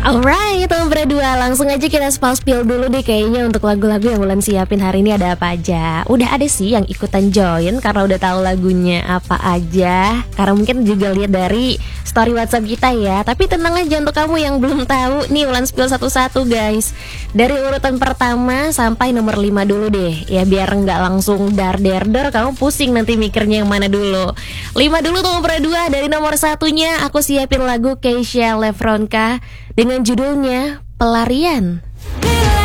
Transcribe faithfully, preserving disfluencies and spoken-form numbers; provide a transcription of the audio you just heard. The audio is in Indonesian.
Alright, nomor berdua, langsung aja kita spill dulu deh kayaknya untuk lagu-lagu yang Wulan siapin hari ini ada apa aja. Udah ada sih yang ikutan join karena udah tahu lagunya apa aja. Karena mungkin juga lihat dari story WhatsApp kita ya. Tapi tenang aja untuk kamu yang belum tahu, nih Wulan spill satu-satu guys. Dari urutan pertama sampai nomor lima dulu deh. Ya biar nggak langsung dar der der, kamu pusing nanti mikirnya yang mana dulu. Lima dulu tuh nomor dua, dari nomor satunya aku siapin lagu Keisha Lefronka dengan judulnya Pelarian.